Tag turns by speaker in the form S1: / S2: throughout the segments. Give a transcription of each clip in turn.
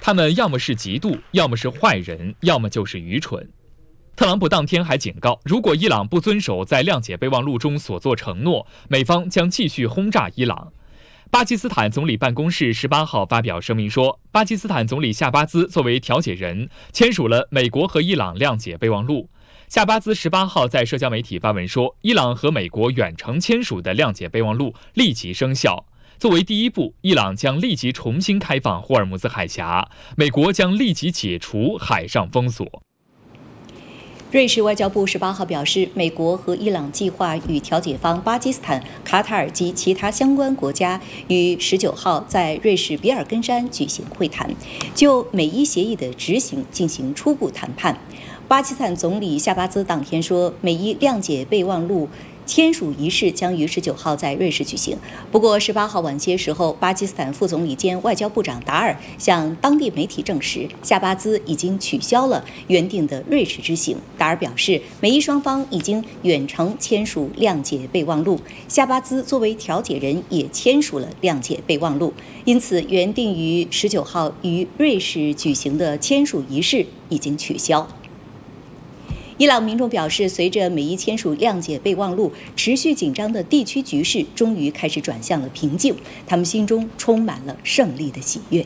S1: 他们要么是嫉妒，要么是坏人，要么就是愚蠢。特朗普当天还警告，如果伊朗不遵守在谅解备忘录中所作承诺，美方将继续轰炸伊朗。巴基斯坦总理办公室18号发表声明说，巴基斯坦总理夏巴兹作为调解人，签署了美国和伊朗谅解备忘录。夏巴兹18号在社交媒体发文说，伊朗和美国远程签署的谅解备忘录立即生效。作为第一步，伊朗将立即重新开放霍尔木兹海峡，美国将立即解除海上封锁。
S2: 瑞士外交部18号表示，美国和伊朗计划与调解方巴基斯坦、卡塔尔及其他相关国家于19号在瑞士比尔根山举行会谈，就美伊协议的执行进行初步谈判。巴基斯坦总理夏巴兹当天说，美伊谅解备忘录签署仪式将于19号在瑞士举行。不过18号晚些时候，巴基斯坦副总理兼外交部长达尔向当地媒体证实，夏巴兹已经取消了原定的瑞士之行。达尔表示，美伊双方已经远程签署谅解备忘录，夏巴兹作为调解人也签署了谅解备忘录，因此原定于19号于瑞士举行的签署仪式已经取消。伊朗民众表示，随着美伊签署谅解备忘录，持续紧张的地区局势终于开始转向了平静，他们心中充满了胜利的喜悦。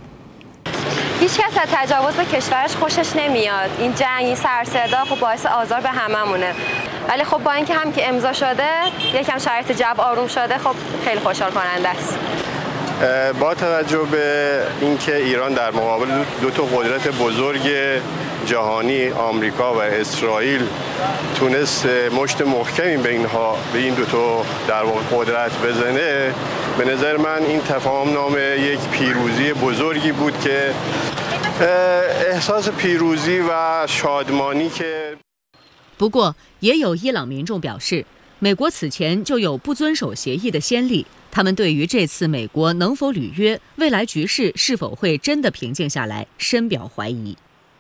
S3: هیچ کس از تجاوز به کشورش خوشش نمیاد. این جنگ، این سرصدا خب باعث آزار به هممونه. ولی خب با اینکه هم که امضا شده، یکم شرایط جو آروم شده، خب خیلی خوشحال کننده است.
S4: با توجه به اینکه ایران در مقابل دو تا قدرت بزرگ جهانی آمریکا و اسرائیل تونست مشت محکمی به این دو تا در واقع قدرت بزنه، به نظر من این تفاهمنامه یک پیروزی بزرگی بود که احساس پیروزی و شادمانی که。
S5: 不过，也有伊朗民众表示，美国此前就有不遵守协议的先例。他们对于这次美国能否履约，未来局势是否会真的平静下来，深表怀疑。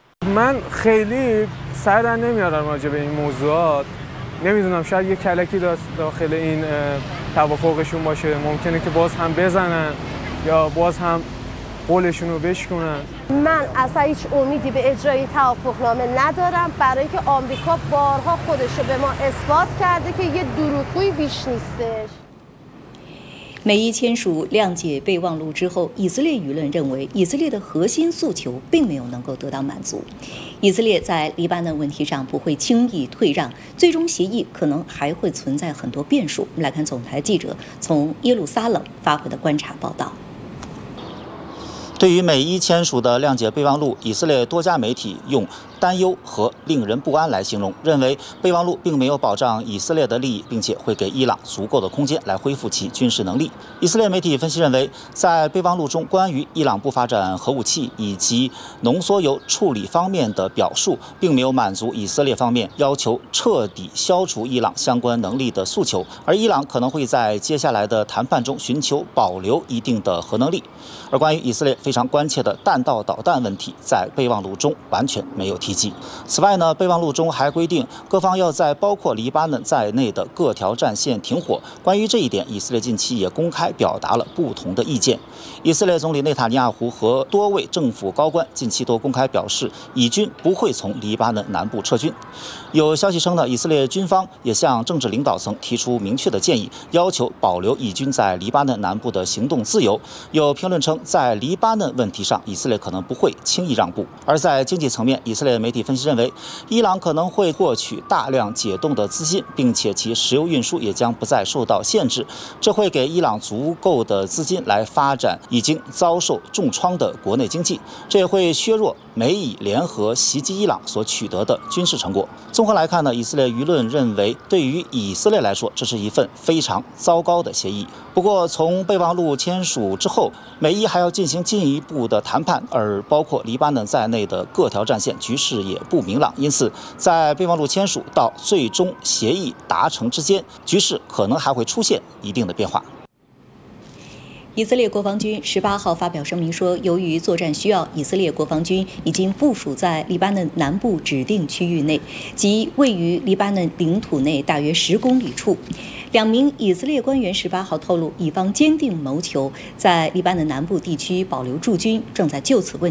S6: من خیلی سعی در نمیارم راجع به این موضوعات. نمیدونم شاید یک کلکی داخل این توافقشون باشه. ممکنه که باز هم بزنن یا باز هم قولشون رو بشکنن.
S7: من اصلا هیچ امیدی به اجرای توافقنامه ندارم، برای اینکه آمریکا بارها خودش رو به ما اثبات کرده که یه دروغگویی بیش نیستش。
S2: 美伊签署谅解备忘录之后，以色列舆论认为以色列的核心诉求并没有能够得到满足。以色列在黎巴嫩问题上不会轻易退让，最终协议可能还会存在很多变数。我们来看总台记者从耶路撒冷发回的观察报道。
S8: 对于美伊签署的谅解备忘录，以色列多家媒体用担忧和令人不安来形容，认为备忘录并没有保障以色列的利益，并且会给伊朗足够的空间来恢复其军事能力。以色列媒体分析认为，在备忘录中关于伊朗不发展核武器以及浓缩铀处理方面的表述，并没有满足以色列方面要求彻底消除伊朗相关能力的诉求，而伊朗可能会在接下来的谈判中寻求保留一定的核能力。而关于以色列非常关切的弹道导弹问题，在备忘录中完全没有提及。此外呢，备忘录中还规定各方要在包括黎巴嫩在内的各条战线停火。关于这一点，以色列近期也公开表达了不同的意见。以色列总理内塔尼亚胡和多位政府高官近期都公开表示，以军不会从黎巴嫩南部撤军。有消息称呢，以色列军方也向政治领导层提出明确的建议，要求保留以军在黎巴嫩南部的行动自由。有评论称，在黎巴嫩问题上，以色列可能不会轻易让步。而在经济层面，以色列媒体分析认为，伊朗可能会获取大量解冻的资金，并且其石油运输也将不再受到限制，这会给伊朗足够的资金来发展已经遭受重创的国内经济，这也会削弱美以联合袭击伊朗所取得的军事成果。综合来看呢，以色列舆论认为，对于以色列来说，这是一份非常糟糕的协议。不过，从备忘录签署之后，美伊还要进行进一步的谈判，而包括黎巴嫩在内的各条战线局势也不明朗，因此在备忘录签署到最终协议达成之间，局势可能还会出现一定的变化。
S2: 以色列国防军18号发表声明说，由于作战需要，以色列国防军已经部署在黎巴嫩南部指定区域内，即位于黎巴嫩领土内大约10公里处。2名以色列官员18号透露，以方坚定谋求在黎巴嫩南部地区保留驻军，正在就此问